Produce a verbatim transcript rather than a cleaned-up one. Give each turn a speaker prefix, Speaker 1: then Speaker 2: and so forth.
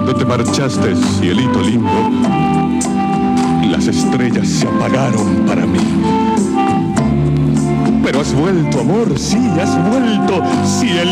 Speaker 1: Cuando te marchaste, cielito lindo, las estrellas se apagaron para mí. Pero has vuelto, amor, sí, has vuelto, cielito.